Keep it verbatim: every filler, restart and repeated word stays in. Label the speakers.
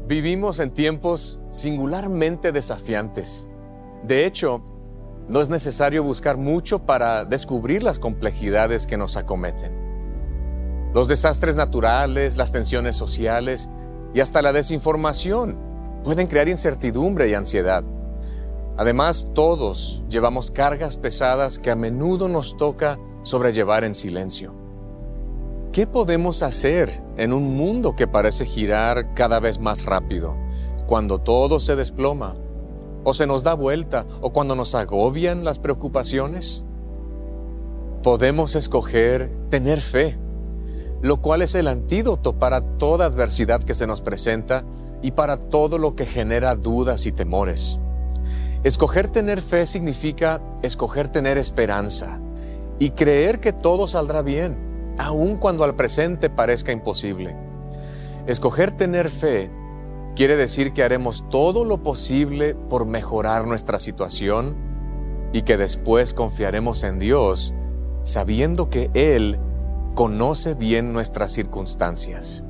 Speaker 1: Vivimos en tiempos singularmente desafiantes. De hecho, no es necesario buscar mucho para descubrir las complejidades que nos acometen. Los desastres naturales, las tensiones sociales y hasta la desinformación pueden crear incertidumbre y ansiedad. Además, todos llevamos cargas pesadas que a menudo nos toca sobrellevar en silencio. ¿Qué podemos hacer en un mundo que parece girar cada vez más rápido, cuando todo se desploma, o se nos da vuelta, o cuando nos agobian las preocupaciones? Podemos escoger tener fe, lo cual es el antídoto para toda adversidad que se nos presenta y para todo lo que genera dudas y temores. Escoger tener fe significa escoger tener esperanza y creer que todo saldrá bien, aun cuando al presente parezca imposible. Escoger tener fe quiere decir que haremos todo lo posible por mejorar nuestra situación y que después confiaremos en Dios, sabiendo que Él conoce bien nuestras circunstancias.